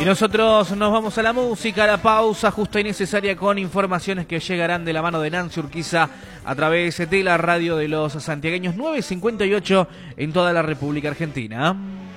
Y nosotros nos vamos a la música, a la pausa justa y necesaria con informaciones que llegarán de la mano de Nancy Urquiza a través de la radio de los santiagueños 958 en toda la República Argentina.